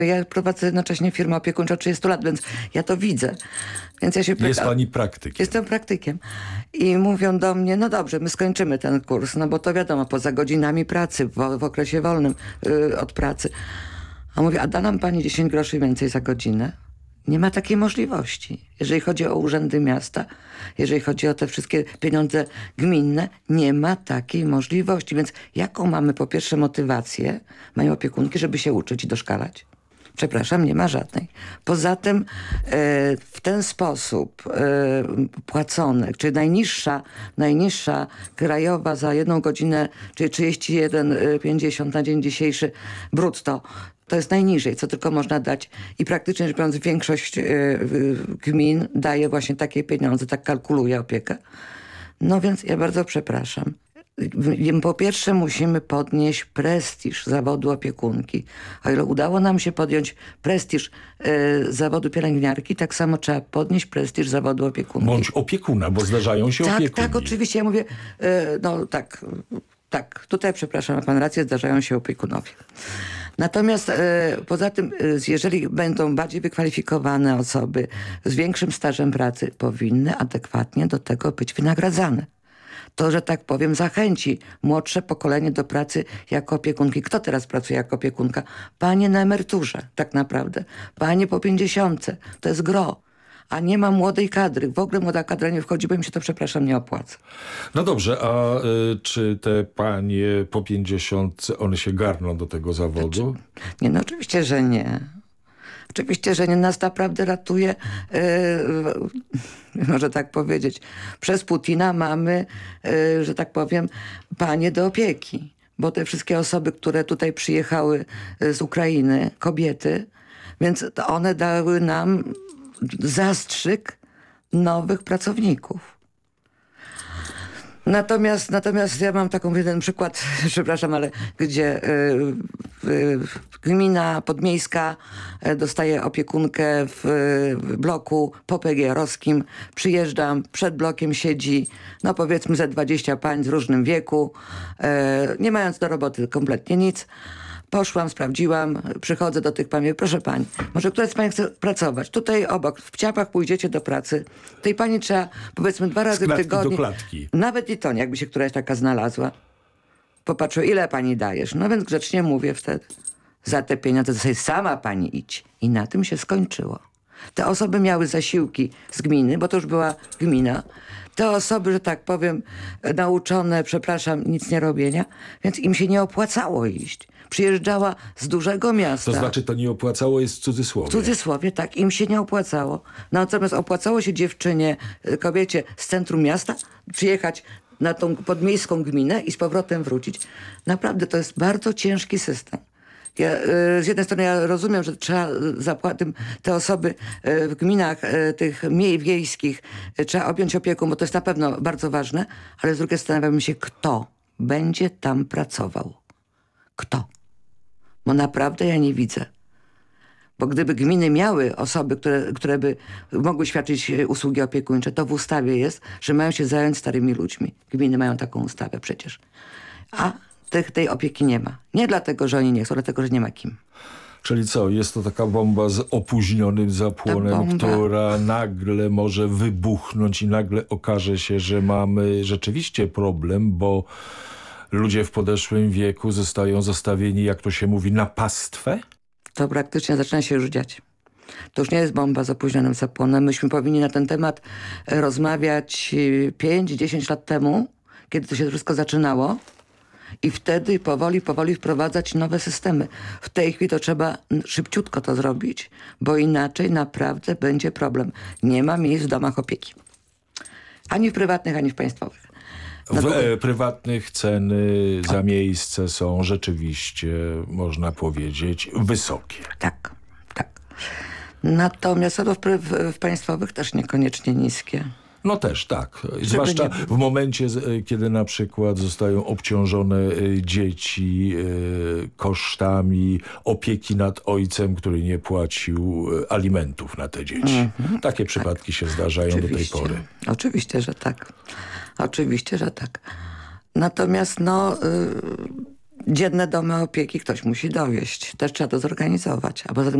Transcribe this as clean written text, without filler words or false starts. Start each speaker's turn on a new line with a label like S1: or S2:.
S1: Ja prowadzę jednocześnie firmę opiekuńczą od 30 lat, więc ja to widzę. Więc ja się pytam,
S2: Jest pani praktykiem.
S1: Jestem praktykiem. I mówią do mnie, no dobrze, my skończymy ten kurs, no bo to wiadomo, poza godzinami pracy, w okresie wolnym od pracy. A mówię, a da nam pani 10 groszy więcej za godzinę? Nie ma takiej możliwości. Jeżeli chodzi o urzędy miasta, jeżeli chodzi o te wszystkie pieniądze gminne, nie ma takiej możliwości. Więc jaką mamy po pierwsze motywację, mają opiekunki, żeby się uczyć i doszkalać? Przepraszam, nie ma żadnej. Poza tym w ten sposób płacone, czyli najniższa krajowa za 1 godzinę, czyli 31,50 na dzień dzisiejszy brutto, to jest najniżej, co tylko można dać. I praktycznie rzecz biorąc większość gmin daje właśnie takie pieniądze, tak kalkuluje opiekę. No więc ja bardzo przepraszam. Po pierwsze musimy podnieść prestiż zawodu opiekunki. O ile udało nam się podjąć prestiż zawodu pielęgniarki, tak samo trzeba podnieść prestiż zawodu opiekunki.
S2: Bądź opiekuna, bo zdarzają się opiekuni.
S1: Tak, oczywiście. Ja mówię, no tak, tutaj przepraszam, ma pan rację, zdarzają się opiekunowie. Natomiast poza tym, jeżeli będą bardziej wykwalifikowane osoby z większym stażem pracy, powinny adekwatnie do tego być wynagradzane. To, że tak powiem, zachęci młodsze pokolenie do pracy jako opiekunki. Kto teraz pracuje jako opiekunka? Panie na emeryturze, tak naprawdę. Panie po 50. To jest gro. A nie ma młodej kadry. W ogóle młoda kadra nie wchodzi, bo im się to, przepraszam, nie opłaca.
S2: No dobrze, a czy te panie po 50, one się garną do tego zawodu?
S1: Nie, no oczywiście, że nie. Oczywiście, że nie. Nas naprawdę ratuje, może tak powiedzieć, przez Putina mamy, że tak powiem, panie do opieki. Bo te wszystkie osoby, które tutaj przyjechały z Ukrainy, kobiety, więc one dały nam zastrzyk nowych pracowników. Natomiast ja mam taką jeden przykład, przepraszam, ale gdzie gmina podmiejska dostaje opiekunkę w bloku PGR-owskim. Przyjeżdżam, przed blokiem siedzi, no powiedzmy ze 20 pań w różnym wieku, nie mając do roboty kompletnie nic. Poszłam, sprawdziłam, przychodzę do tych pań, mówię, proszę pani, może któraś z pań chce pracować? Tutaj obok, w Ciapach pójdziecie do pracy. Tej pani trzeba, powiedzmy, 2 razy w tygodniu.
S2: Do klatki.
S1: Nawet i to nie, jakby się któraś taka znalazła. Popatrzyła, ile pani dajesz? No więc grzecznie mówię wtedy. Za te pieniądze to sobie sama pani idź. I na tym się skończyło. Te osoby miały zasiłki z gminy, bo to już była gmina. Te osoby, że tak powiem, nauczone, przepraszam, nic nie robienia, więc im się nie opłacało iść. Przyjeżdżała z dużego miasta.
S2: To znaczy to nie opłacało jest w cudzysłowie.
S1: W cudzysłowie, tak. Im się nie opłacało. Natomiast opłacało się dziewczynie, kobiecie z centrum miasta przyjechać na tą podmiejską gminę i z powrotem wrócić. Naprawdę to jest bardzo ciężki system. Z jednej strony ja rozumiem, że trzeba te osoby w gminach tych mniej wiejskich trzeba objąć opieką, bo to jest na pewno bardzo ważne, ale z drugiej strony zastanawiam się, kto będzie tam pracował. Kto? Bo naprawdę ja nie widzę. Bo gdyby gminy miały osoby, które by mogły świadczyć usługi opiekuńcze, to w ustawie jest, że mają się zająć starymi ludźmi. Gminy mają taką ustawę przecież. A tej opieki nie ma. Nie dlatego, że oni nie chcą, dlatego, że nie ma kim.
S2: Czyli co, jest to taka bomba z opóźnionym zapłonem, która nagle może wybuchnąć i nagle okaże się, że mamy rzeczywiście problem, bo ludzie w podeszłym wieku zostają zostawieni, jak to się mówi, na pastwę?
S1: To praktycznie zaczyna się już dziać. To już nie jest bomba z opóźnionym zapłonem. Myśmy powinni na ten temat rozmawiać 5-10 lat temu, kiedy to się wszystko zaczynało. I wtedy powoli wprowadzać nowe systemy. W tej chwili to trzeba szybciutko to zrobić, bo inaczej naprawdę będzie problem. Nie ma miejsc w domach opieki. Ani w prywatnych, ani w państwowych.
S2: W prywatnych ceny za miejsce są rzeczywiście, można powiedzieć, wysokie.
S1: Tak. Natomiast w państwowych też niekoniecznie niskie.
S2: No też, tak. Zwłaszcza w momencie, kiedy na przykład zostają obciążone dzieci kosztami opieki nad ojcem, który nie płacił alimentów na te dzieci. Takie przypadki się zdarzają do tej pory.
S1: Oczywiście, że tak. Natomiast dzienne domy opieki ktoś musi dowieść. Też trzeba to zorganizować. A poza tym